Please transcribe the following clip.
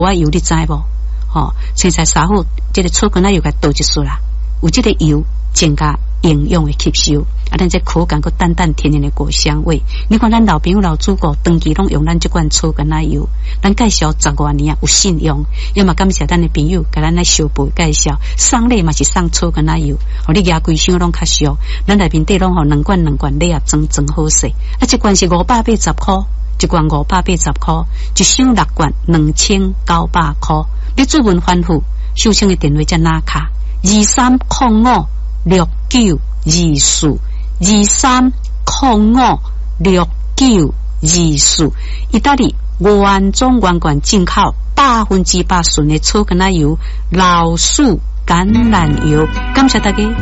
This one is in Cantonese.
我油你知无？青菜沙虎这个草根仔油给倒一束啦，有这个油增加营养的吸收，咱这口感个淡淡甜甜的果香味。你看咱老朋友老祖国长期拢用咱这款草根仔油，咱介绍10多年啊有信用，要么感谢咱的朋友给咱来小辈介绍，送礼嘛是送草根仔油，你牙规箱拢较俗，咱内面底拢2罐礼啊装好势，啊这罐是580块。一罐580块，一箱6罐2900块。你主文反复，收听的电话才哪卡23056924，23056924，意大利原装原罐进口100%纯的草根仔油、老鼠橄榄油，感谢大家。